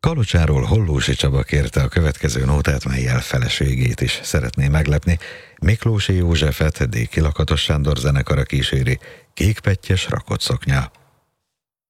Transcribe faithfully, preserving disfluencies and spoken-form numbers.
Kalocsáról Hollósy Csaba kérte a következő nótát, mellyel feleségét is szeretné meglepni. Miklósi Józsefet Déki Lakatos Sándor zenekara kíséri Kékpettyes rakott szoknya.